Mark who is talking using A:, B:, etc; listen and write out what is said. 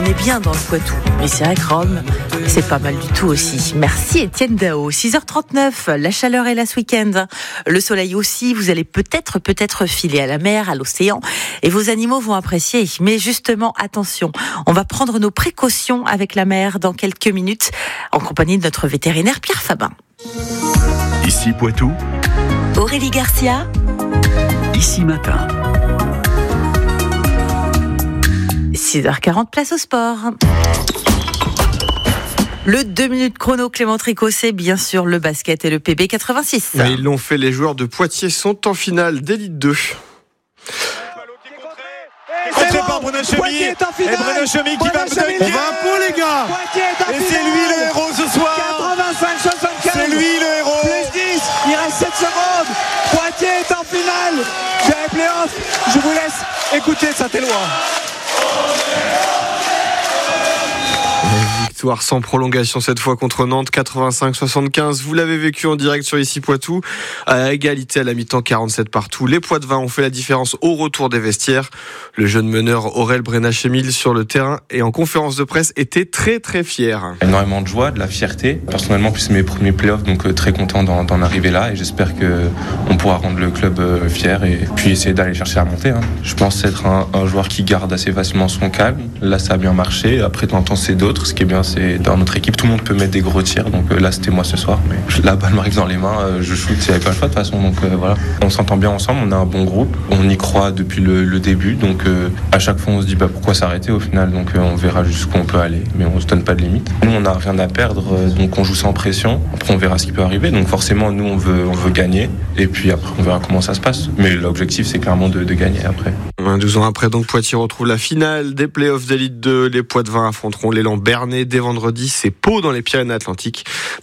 A: on est bien dans le Poitou. Mais c'est vrai que Rome, c'est pas mal du tout aussi. Merci Étienne Dao. 6h39, la chaleur est là ce week-end. Le soleil aussi, vous allez peut-être filer à la mer, à l'océan, et vos animaux vont apprécier. Mais justement, attention, on va prendre nos précautions avec la mer dans quelques minutes, en compagnie de notre vétérinaire Pierre Fabin.
B: Ici Poitou,
A: Aurélie Garcia,
B: Ici Matin.
A: 6h40, place au sport. Le 2 minutes chrono, Clément Tricot, c'est bien sûr le basket et le PB 86.
C: Mais ils l'ont fait, les joueurs de Poitiers sont en finale d'élite 2.
D: Contré par Bruno Chemy. Et Bruno Chemy qui va dunker. On va un pot, les gars. Et c'est lui le héros ce soir.
E: 85-75.
D: C'est lui le héros.
E: Plus 10, il reste 7 secondes. Poitiers est en finale de la play-off. Je vous laisse écouter Saint-Éloi.
C: Victoire sans prolongation cette fois contre Nantes, 85-75. Vous l'avez vécu en direct sur Ici Poitou. À égalité à la mi-temps, 47 partout. Les Poitevins ont fait la différence au retour des vestiaires. Le jeune meneur Aurel Brenach-Emile sur le terrain et en conférence de presse était très très fier.
F: Énormément de joie, de la fierté. Personnellement, puis c'est mes premiers playoffs, donc très content d'en arriver là et j'espère qu'on pourra rendre le club fier et puis essayer d'aller chercher la montée. Je pense être un joueur qui garde assez facilement son calme. Là, ça a bien marché. Après, de temps, c'est d'autres. Ce qui est bien, c'est dans notre équipe, tout le monde peut mettre des gros tirs. Donc là, c'était moi ce soir. Mais la balle m'arrive dans les mains, je shoot, il n'y avait pas le choix de toute façon. Donc voilà. On s'entend bien ensemble, on a un bon groupe. On y croit depuis le début. Donc à chaque fois, on se dit pourquoi s'arrêter au final. Donc on verra jusqu'où on peut aller. Mais on se donne pas de limite. Nous, on n'a rien à perdre. Donc on joue sans pression. Après, on verra ce qui peut arriver. Donc forcément, nous, on veut gagner. Et puis après, on verra comment ça se passe. Mais l'objectif, c'est clairement de gagner après.
C: 12 ans après, donc Poitiers retrouve la finale des playoffs d'élite 2. Les Poitevins affronteront l'élan Bernay dès vendredi. C'est Pau dans les Pyrénées-Atlantiques.